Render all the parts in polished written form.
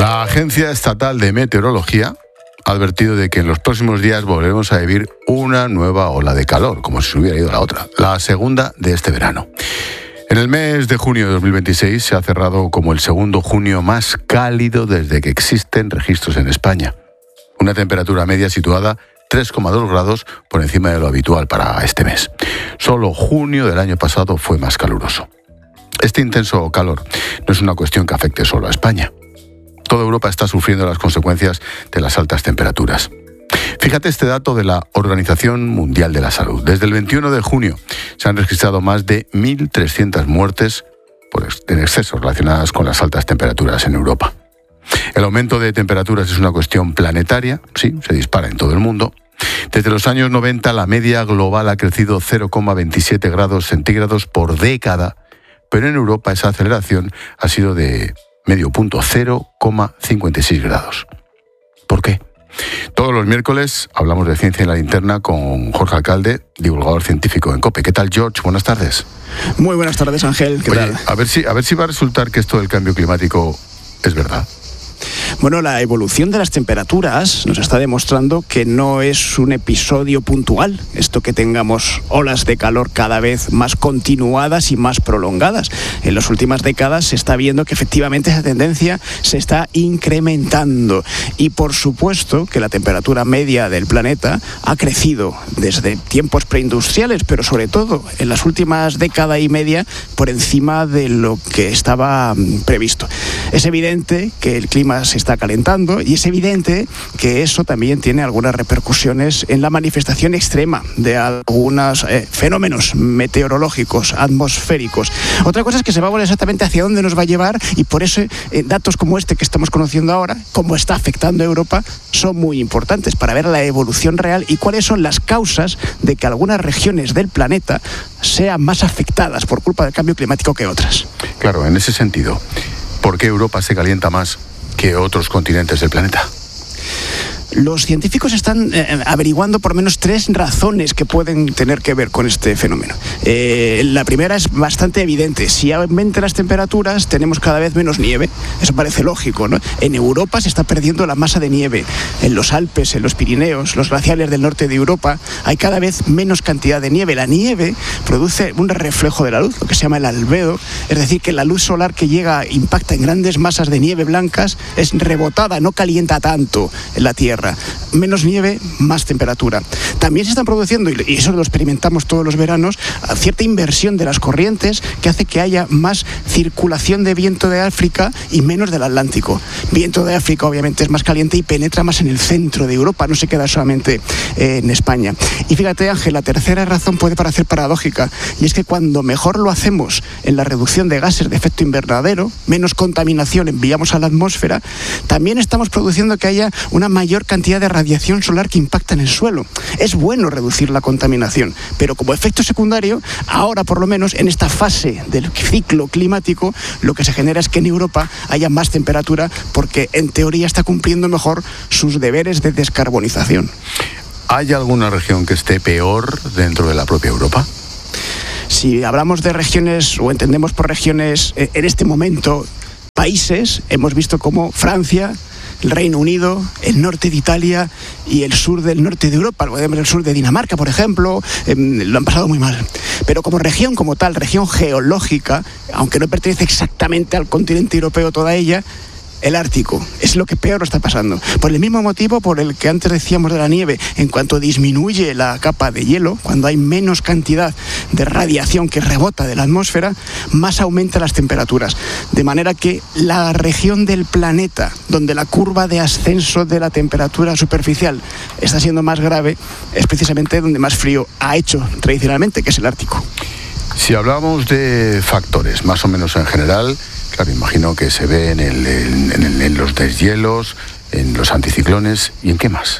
La Agencia Estatal de Meteorología ha advertido de que en los próximos días volveremos a vivir una nueva ola de calor, como si se hubiera ido la otra, la segunda de este verano. En el mes de junio de 2026 se ha cerrado como el segundo junio más cálido desde que existen registros en España. Una temperatura media situada 3,2 grados por encima de lo habitual para este mes. Solo junio del año pasado fue más caluroso. Este intenso calor no es una cuestión que afecte solo a España. Toda Europa está sufriendo las consecuencias de las altas temperaturas. Fíjate este dato de la Organización Mundial de la Salud. Desde el 21 de junio se han registrado más de 1.300 muertes en excesos relacionadas con las altas temperaturas en Europa. El aumento de temperaturas es una cuestión planetaria, sí, se dispara en todo el mundo. Desde los años 90 la media global ha crecido 0,27 grados centígrados por década, pero en Europa esa aceleración ha sido de medio punto, 0,56 grados. ¿Por qué? Todos los miércoles hablamos de Ciencia en la Linterna con Jorge Alcalde, divulgador científico en COPE. ¿Qué tal, George? Buenas tardes. Muy buenas tardes, Ángel. ¿Qué tal? A ver si va a resultar que esto del cambio climático es verdad. Bueno, la evolución de las temperaturas nos está demostrando que no es un episodio puntual, esto que tengamos olas de calor cada vez más continuadas y más prolongadas. En las últimas décadas se está viendo que efectivamente esa tendencia se está incrementando y por supuesto que la temperatura media del planeta ha crecido desde tiempos preindustriales, pero sobre todo en las últimas década y media por encima de lo que estaba previsto. Es evidente que el clima se está calentando y es evidente que eso también tiene algunas repercusiones en la manifestación extrema de algunos fenómenos meteorológicos, atmosféricos. Otra cosa es que se va a ver exactamente hacia dónde nos va a llevar y por eso datos como este que estamos conociendo ahora, cómo está afectando a Europa, son muy importantes para ver la evolución real y cuáles son las causas de que algunas regiones del planeta sean más afectadas por culpa del cambio climático que otras. Claro, en ese sentido, ¿por qué Europa se calienta más que otros continentes del planeta? Los científicos están averiguando por lo menos 3 razones que pueden tener que ver con este fenómeno. La primera es bastante evidente. Si aumentan las temperaturas, tenemos cada vez menos nieve. Eso parece lógico, ¿no? En Europa se está perdiendo la masa de nieve. En los Alpes, en los Pirineos, los glaciares del norte de Europa, hay cada vez menos cantidad de nieve. La nieve produce un reflejo de la luz, lo que se llama el albedo. Es decir, que la luz solar que llega impacta en grandes masas de nieve blancas, es rebotada, no calienta tanto en la Tierra. Menos nieve, más temperatura. También se están produciendo, y eso lo experimentamos todos los veranos, cierta inversión de las corrientes que hace que haya más circulación de viento de África y menos del Atlántico. Viento de África obviamente es más caliente y penetra más en el centro de Europa, no se queda solamente en España. Y fíjate, Ángel, la tercera razón puede parecer paradójica, y es que cuando mejor lo hacemos en la reducción de gases de efecto invernadero, menos contaminación enviamos a la atmósfera, también estamos produciendo que haya una mayor cantidad de radiación solar que impacta en el suelo. Es bueno reducir la contaminación, pero como efecto secundario, ahora por lo menos en esta fase del ciclo climático, lo que se genera es que en Europa haya más temperatura porque en teoría está cumpliendo mejor sus deberes de descarbonización. ¿Hay alguna región que esté peor dentro de la propia Europa? Si hablamos de regiones o entendemos por regiones en este momento países, hemos visto como Francia, el Reino Unido, el norte de Italia y el sur del norte de Europa, el sur de Dinamarca, por ejemplo, lo han pasado muy mal. Pero como región como tal, región geológica, aunque no pertenece exactamente al continente europeo toda ella, el Ártico es lo que peor está pasando. Por el mismo motivo por el que antes decíamos de la nieve, en cuanto disminuye la capa de hielo, cuando hay menos cantidad de radiación que rebota de la atmósfera, más aumentan las temperaturas. De manera que la región del planeta donde la curva de ascenso de la temperatura superficial está siendo más grave es precisamente donde más frío ha hecho tradicionalmente, que es el Ártico. Si hablamos de factores, más o menos en general, claro, imagino que se ve en los deshielos, en los anticiclones, ¿y en qué más?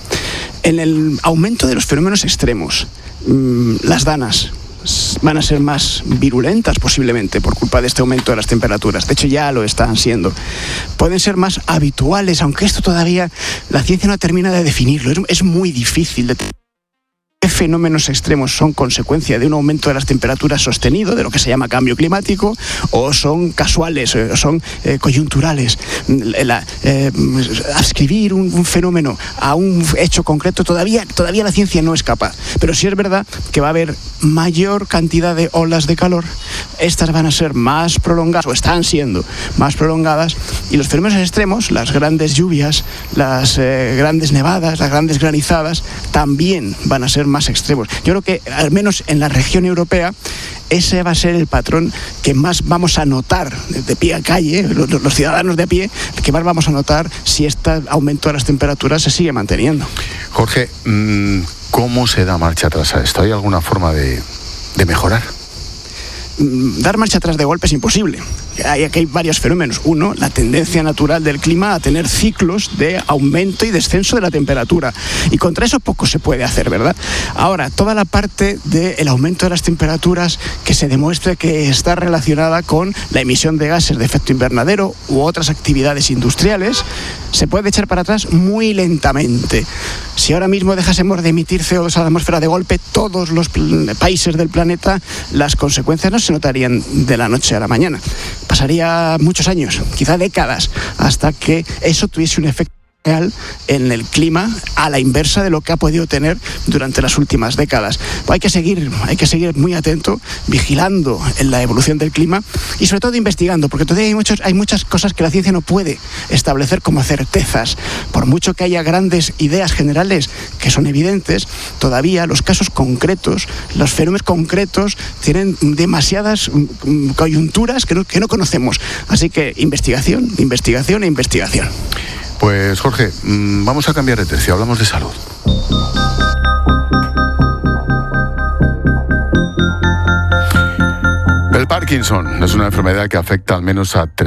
En el aumento de los fenómenos extremos, las danas van a ser más virulentas posiblemente por culpa de este aumento de las temperaturas. De hecho ya lo están siendo. Pueden ser más habituales, aunque esto todavía la ciencia no termina de definirlo. Es muy difícil de qué fenómenos extremos son consecuencia de un aumento de las temperaturas sostenido, de lo que se llama cambio climático, o son casuales, o son coyunturales. Ascribir un fenómeno a un hecho concreto todavía la ciencia no es capaz. Pero sí es verdad que va a haber mayor cantidad de olas de calor. Estas van a ser más prolongadas, o están siendo más prolongadas, y los fenómenos extremos, las grandes lluvias, las grandes nevadas, las grandes granizadas, también van a ser más extremos. Yo creo que, al menos en la región europea, ese va a ser el patrón que más vamos a notar de pie a calle, los ciudadanos de a pie, que más vamos a notar si este aumento de las temperaturas se sigue manteniendo. Jorge, ¿cómo se da marcha atrás a esto? ¿Hay alguna forma de mejorar? Dar marcha atrás de golpe es imposible. Aquí hay varios fenómenos. Uno, la tendencia natural del clima a tener ciclos de aumento y descenso de la temperatura. Y contra eso poco se puede hacer, ¿verdad? Ahora, toda la parte del aumento de las temperaturas que se demuestre que está relacionada con la emisión de gases de efecto invernadero u otras actividades industriales, se puede echar para atrás muy lentamente. Si ahora mismo dejásemos de emitir CO2 a la atmósfera de golpe, todos los países del planeta, las consecuencias no se notarían de la noche a la mañana. Pasaría muchos años, quizá décadas, hasta que eso tuviese un efecto real en el clima, a la inversa de lo que ha podido tener durante las últimas décadas. Hay que seguir muy atento, vigilando en la evolución del clima y sobre todo investigando, porque todavía hay muchas cosas que la ciencia no puede establecer como certezas. Por mucho que haya grandes ideas generales que son evidentes, todavía los casos concretos, los fenómenos concretos tienen demasiadas coyunturas que no conocemos. Así que investigación e investigación. Pues Jorge, vamos a cambiar de tercio, hablamos de salud. El Parkinson es una enfermedad que afecta al menos a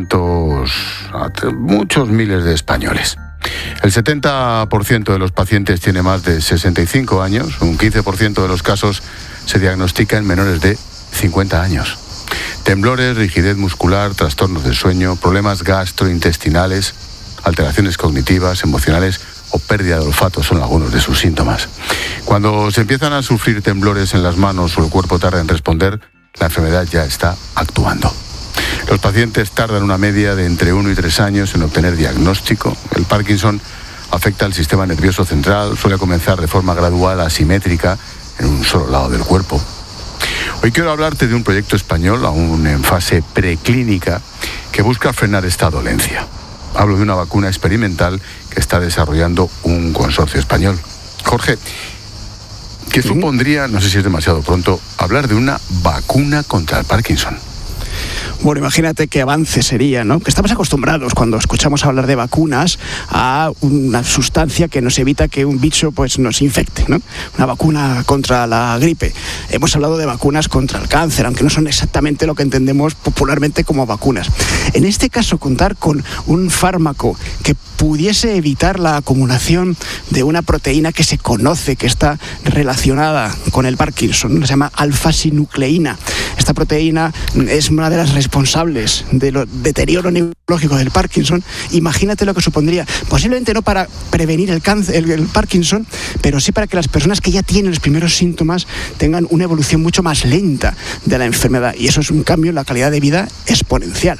muchos miles de españoles. El 70% de los pacientes tiene más de 65 años, un 15% de los casos se diagnostica en menores de 50 años. Temblores, rigidez muscular, trastornos del sueño, problemas gastrointestinales, alteraciones cognitivas, emocionales o pérdida de olfato son algunos de sus síntomas. Cuando se empiezan a sufrir temblores en las manos o el cuerpo tarda en responder, la enfermedad ya está actuando. Los pacientes tardan una media de entre 1 y 3 años en obtener diagnóstico. El Parkinson afecta al sistema nervioso central, suele comenzar de forma gradual, asimétrica, en un solo lado del cuerpo. Hoy quiero hablarte de un proyecto español, aún en fase preclínica, que busca frenar esta dolencia. Hablo de una vacuna experimental que está desarrollando un consorcio español. Jorge, ¿qué supondría, no sé si es demasiado pronto, hablar de una vacuna contra el Parkinson? Bueno, imagínate qué avance sería, ¿no? Que estamos acostumbrados cuando escuchamos hablar de vacunas a una sustancia que nos evita que un bicho pues nos infecte, ¿no? Una vacuna contra la gripe. Hemos hablado de vacunas contra el cáncer, aunque no son exactamente lo que entendemos popularmente como vacunas. En este caso, contar con un fármaco que pudiese evitar la acumulación de una proteína que se conoce que está relacionada con el Parkinson, se llama alfa-sinucleína. Esta proteína es una de las responsables del deterioro neurológico del Parkinson. Imagínate lo que supondría, posiblemente no para prevenir el Parkinson, pero sí para que las personas que ya tienen los primeros síntomas tengan una evolución mucho más lenta de la enfermedad, y eso es un cambio en la calidad de vida exponencial.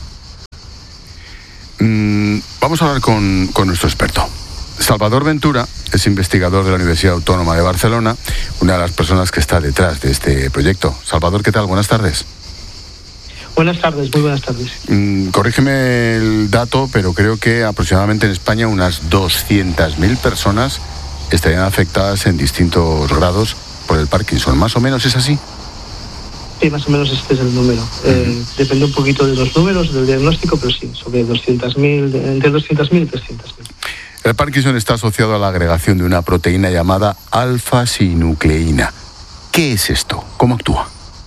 Vamos a hablar con nuestro experto. Salvador Ventura es investigador de la Universidad Autónoma de Barcelona, una de las personas que está detrás de este proyecto. Salvador, ¿qué tal? Buenas tardes. Buenas tardes, muy buenas tardes. Corrígeme el dato, pero creo que aproximadamente en España unas 200.000 personas estarían afectadas en distintos grados por el Parkinson. ¿Más o menos es así? Sí, más o menos este es el número. Depende un poquito de los números, del diagnóstico, pero sí, sobre 200.000, entre 200.000 y 300.000. El Parkinson está asociado a la agregación de una proteína llamada alfa-sinucleína. ¿Qué es esto? ¿Cómo actúa?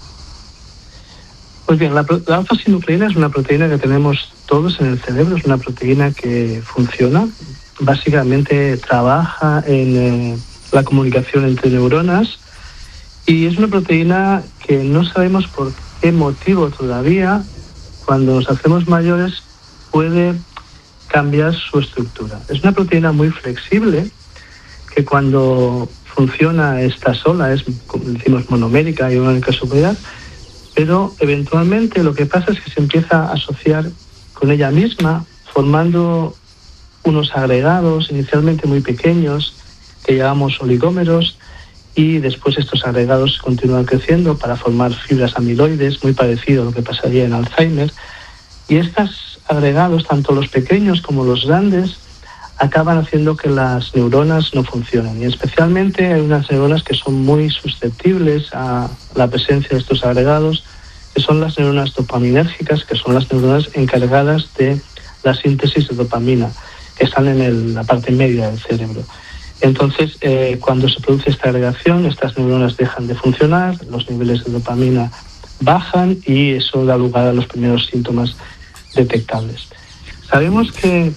Pues bien, la alfa-sinucleína es una proteína que tenemos todos en el cerebro, es una proteína que funciona, básicamente trabaja en la comunicación entre neuronas, y es una proteína que no sabemos por qué motivo todavía, cuando nos hacemos mayores, puede cambiar su estructura. Es una proteína muy flexible que cuando funciona esta sola, es, como decimos, monomérica y una única subunidad, pero eventualmente lo que pasa es que se empieza a asociar con ella misma, formando unos agregados inicialmente muy pequeños que llamamos oligómeros, y después estos agregados continúan creciendo para formar fibras amiloides, muy parecido a lo que pasaría en Alzheimer. Y estos agregados, tanto los pequeños como los grandes, acaban haciendo que las neuronas no funcionen. Y especialmente hay unas neuronas que son muy susceptibles a la presencia de estos agregados, que son las neuronas dopaminérgicas, que son las neuronas encargadas de la síntesis de dopamina, que están en la parte media del cerebro. Entonces, cuando se produce esta agregación, estas neuronas dejan de funcionar, los niveles de dopamina bajan y eso da lugar a los primeros síntomas detectables. Sabemos que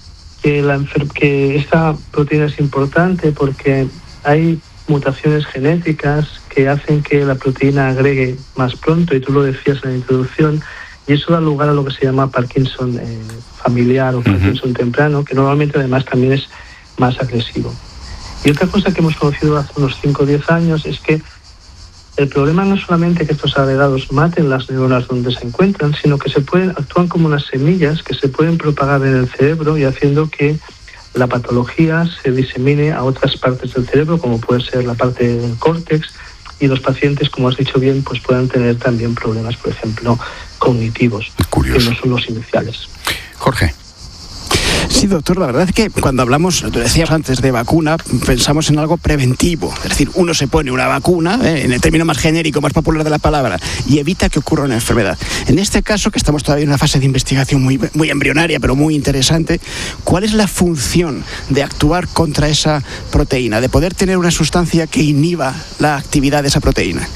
esta proteína es importante porque hay mutaciones genéticas que hacen que la proteína agregue más pronto, y tú lo decías en la introducción, y eso da lugar a lo que se llama Parkinson familiar o Parkinson temprano, que normalmente además también es más agresivo. Y otra cosa que hemos conocido hace unos 5 o 10 años es que el problema no es solamente que estos agregados maten las neuronas donde se encuentran, sino que actúan como unas semillas que se pueden propagar en el cerebro y haciendo que la patología se disemine a otras partes del cerebro, como puede ser la parte del córtex, y los pacientes, como has dicho bien, pues puedan tener también problemas, por ejemplo, cognitivos, Curioso, que no son los iniciales. Jorge. Sí, doctor, la verdad es que cuando hablamos, lo decías antes, de vacuna, pensamos en algo preventivo. Es decir, uno se pone una vacuna, en el término más genérico, más popular de la palabra, y evita que ocurra una enfermedad. En este caso, que estamos todavía en una fase de investigación muy embrionaria, pero muy interesante, ¿cuál es la función de actuar contra esa proteína, de poder tener una sustancia que inhiba la actividad de esa proteína?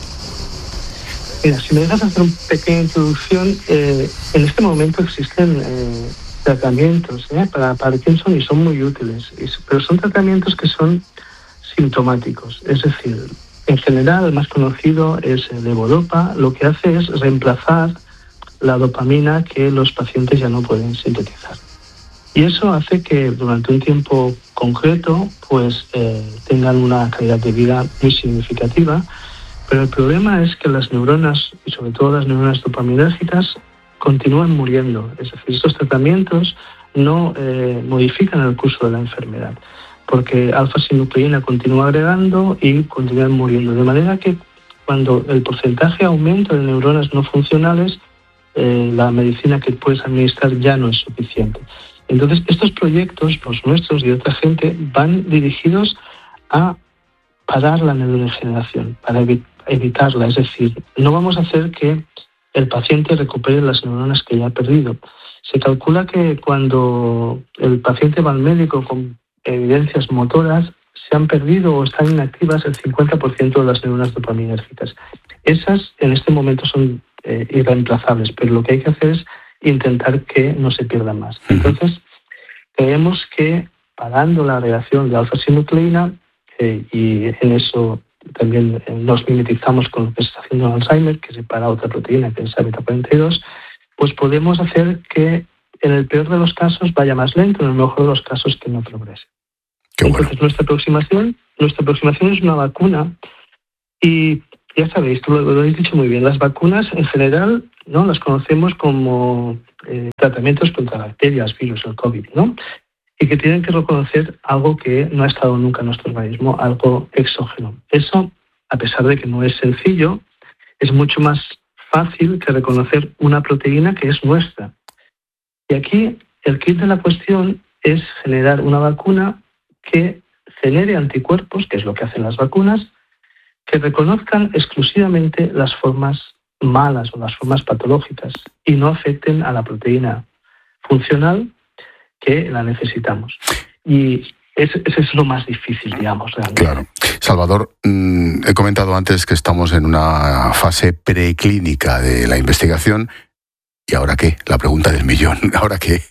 Mira, si me dejas hacer una pequeña introducción, en este momento existen tratamientos para Parkinson y son muy útiles, pero son tratamientos que son sintomáticos. Es decir, en general el más conocido es el levodopa. Lo que hace es reemplazar la dopamina que los pacientes ya no pueden sintetizar. Y eso hace que durante un tiempo concreto pues tengan una calidad de vida muy significativa, pero el problema es que las neuronas, y sobre todo las neuronas dopaminérgicas, continúan muriendo. Es decir, estos tratamientos no modifican el curso de la enfermedad, porque alfa-sinucleína continúa agregando y continúan muriendo. De manera que cuando el porcentaje aumenta de neuronas no funcionales, la medicina que puedes administrar ya no es suficiente. Entonces, estos proyectos, los nuestros y de otra gente, van dirigidos a parar la neurodegeneración, para evitarla. Es decir, no vamos a hacer que el paciente recupere las neuronas que ya ha perdido. Se calcula que cuando el paciente va al médico con evidencias motoras, se han perdido o están inactivas el 50% de las neuronas dopaminérgicas. Esas en este momento son irreemplazables, pero lo que hay que hacer es intentar que no se pierdan más. Entonces, creemos que parando la reacción de alfa-sinucleína, y en eso también nos mimetizamos con lo que se está haciendo en Alzheimer, que se para otra proteína, que es la beta-42, pues podemos hacer que en el peor de los casos vaya más lento, en el mejor de los casos que no progrese. Entonces, nuestra aproximación es una vacuna, y ya sabéis, tú lo has dicho muy bien, las vacunas en general no las conocemos como tratamientos contra bacterias, virus, el COVID, ¿no? Y que tienen que reconocer algo que no ha estado nunca en nuestro organismo, algo exógeno. Eso, a pesar de que no es sencillo, es mucho más fácil que reconocer una proteína que es nuestra. Y aquí el kit de la cuestión es generar una vacuna que genere anticuerpos, que es lo que hacen las vacunas, que reconozcan exclusivamente las formas malas o las formas patológicas y no afecten a la proteína funcional que la necesitamos. Y eso es lo más difícil, digamos, realmente. Claro. Salvador, he comentado antes que estamos en una fase preclínica de la investigación. ¿Y ahora qué? La pregunta del millón. ¿Ahora qué?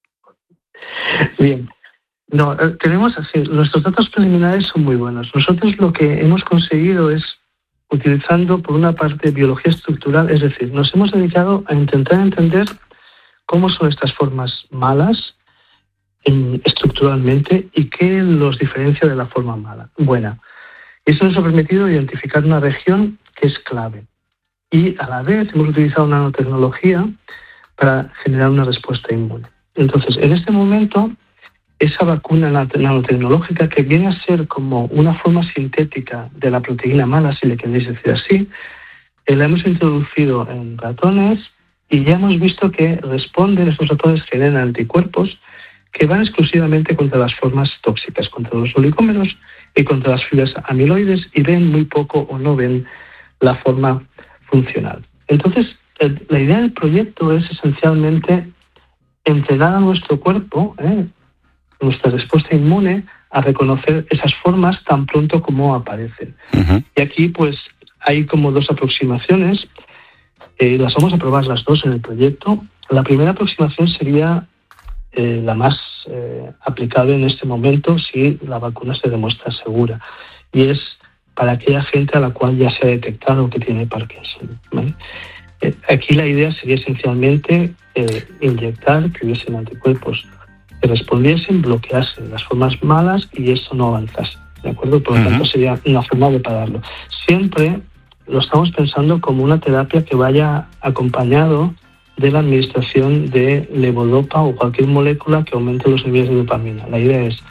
Bien. No, tenemos así, nuestros datos preliminares son muy buenos. Nosotros lo que hemos conseguido es, utilizando por una parte biología estructural, es decir, nos hemos dedicado a intentar entender cómo son estas formas malas estructuralmente y qué los diferencia de la forma buena. Y eso nos ha permitido identificar una región que es clave. Y a la vez hemos utilizado nanotecnología para generar una respuesta inmune. Entonces, en este momento, esa vacuna nanotecnológica, que viene a ser como una forma sintética de la proteína mala, si le queréis decir así, la hemos introducido en ratones y ya hemos visto que esos ratones generan anticuerpos que van exclusivamente contra las formas tóxicas, contra los oligómeros y contra las fibras amiloides, y ven muy poco o no ven la forma funcional. Entonces, la idea del proyecto es esencialmente entrenar a nuestro cuerpo, nuestra respuesta inmune, a reconocer esas formas tan pronto como aparecen. Uh-huh. Y aquí pues hay como dos aproximaciones, las vamos a probar las dos en el proyecto. La primera aproximación sería la más aplicable en este momento si la vacuna se demuestra segura, y es para aquella gente a la cual ya se ha detectado que tiene Parkinson, ¿vale? Aquí la idea sería esencialmente inyectar, que hubiesen anticuerpos que respondiesen, bloqueasen las formas malas y eso no avanzase, ¿de acuerdo? Por lo tanto sería una forma de pararlo. Siempre lo estamos pensando como una terapia que vaya acompañado de la administración de levodopa o cualquier molécula que aumente los niveles de dopamina. La idea es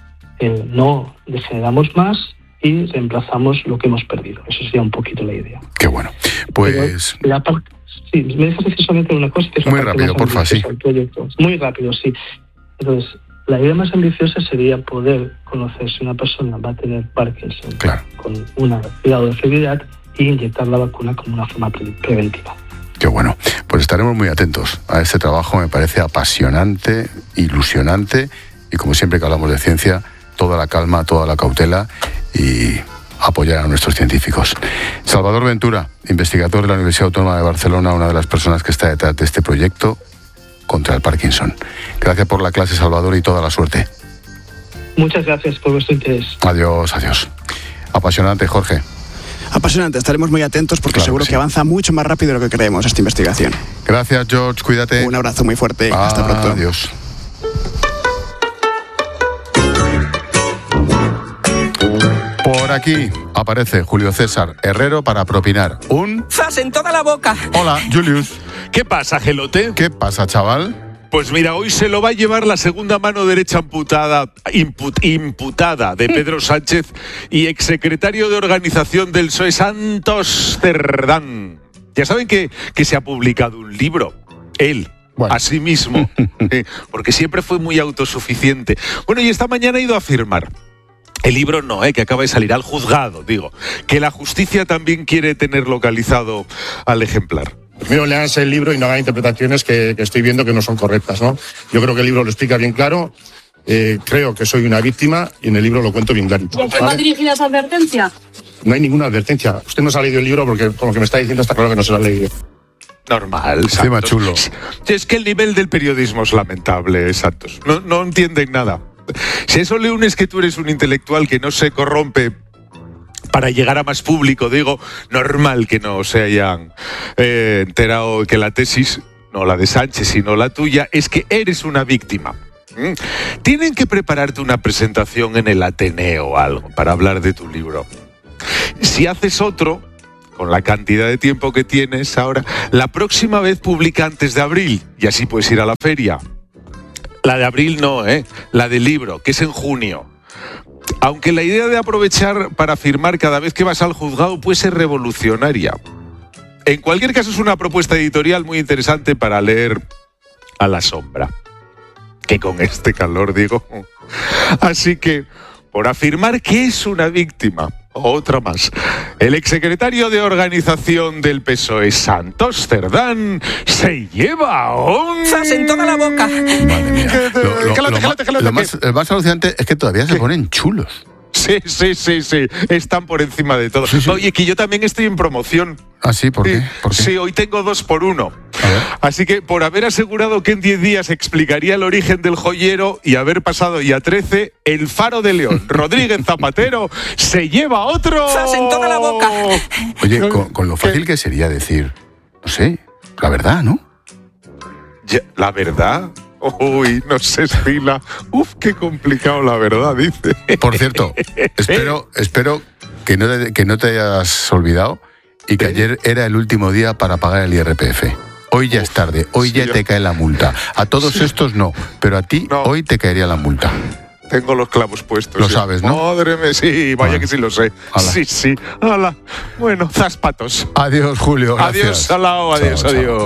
no degeneramos más y reemplazamos lo que hemos perdido. Eso sería un poquito la idea. Qué bueno. Pues... sí, me dejas decir solamente una cosa. Que es muy rápido, porfa, sí. Muy rápido, sí. Entonces, la idea más ambiciosa sería poder conocer si una persona va a tener Parkinson, claro, con una grado de severidad, y inyectar la vacuna como una forma preventiva. Qué bueno. Pues estaremos muy atentos a este trabajo. Me parece apasionante, ilusionante, y como siempre que hablamos de ciencia, toda la calma, toda la cautela y apoyar a nuestros científicos. Salvador Ventura, investigador de la Universidad Autónoma de Barcelona, una de las personas que está detrás de este proyecto contra el Parkinson. Gracias por la clase, Salvador, y toda la suerte. Muchas gracias por vuestro interés. Adiós, adiós. Apasionante, Jorge. Apasionante, estaremos muy atentos porque claro, seguro que avanza mucho más rápido de lo que creemos esta investigación. Gracias, George, cuídate. Un abrazo muy fuerte, hasta pronto. Adiós. Por aquí aparece Julio César Herrero para propinar un... ¡Zas en toda la boca! Hola, Julius. ¿Qué pasa, Gelote? ¿Qué pasa, chaval? Pues mira, hoy se lo va a llevar la segunda mano derecha imputada de Pedro Sánchez y exsecretario de organización del PSOE, Santos Cerdán. Ya saben que se ha publicado un libro, él, bueno, a sí mismo, porque siempre fue muy autosuficiente. Bueno, y esta mañana ha ido a firmar. El libro no, que acaba de salir al juzgado, digo, que la justicia también quiere tener localizado al ejemplar. Primero léanse el libro y no hagan interpretaciones que estoy viendo que no son correctas, ¿no? Yo creo que el libro lo explica bien claro. Creo que soy una víctima y en el libro lo cuento bien clarito. ¿Y va dirigida esa advertencia? No hay ninguna advertencia. Usted no se ha leído el libro porque con lo que me está diciendo está claro que no se lo ha leído. Normal, Santos. Chulo. Es que el nivel del periodismo es lamentable, Santos. No entienden nada. Si eso le unes que tú eres un intelectual que no se corrompe para llegar a más público, digo, normal que no se hayan enterado que la tesis, no la de Sánchez, sino la tuya, es que eres una víctima. Tienen que prepararte una presentación en el Ateneo o algo para hablar de tu libro. Si haces otro, con la cantidad de tiempo que tienes ahora, la próxima vez publica antes de abril y así puedes ir a la feria. La de abril no, la del libro, que es en junio. Aunque la idea de aprovechar para firmar cada vez que vas al juzgado puede ser revolucionaria. En cualquier caso es una propuesta editorial muy interesante para leer a la sombra. Que con este calor, digo. Así que, por afirmar que es una víctima, otra más, el exsecretario de organización del PSOE, Santos Cerdán, se lleva un... ¡Zas en toda la boca! Madre mía. Lo más alucinante es que todavía se ponen chulos. Sí. Están por encima de todo. Sí. Oye, que yo también estoy en promoción. ¿Ah, sí? ¿Por qué? Sí, hoy tengo 2 por 1. Así que por haber asegurado que en 10 días explicaría el origen del joyero y haber pasado ya 13, el Faro de León, Rodríguez Zapatero, se lleva otro... ¡Zas en toda la boca! Oye, con lo fácil que sería decir, no sé, la verdad, ¿no? ¿La verdad? Uy, no se estila. Uf, qué complicado la verdad, dice. Por cierto, espero que no te hayas olvidado y que ayer era el último día para pagar el IRPF. Hoy ya es tarde, hoy sí, ya te cae la multa. A todos estos no, pero a ti No. hoy te caería la multa. Tengo los clavos puestos. Lo sabes, ¿no? Madre mía, sí, vaya que sí lo sé. Hala. Sí. Hala. Bueno, zaspatos. Adiós, Julio. Gracias. Adiós, Salao, adiós, Chao, chao. adiós.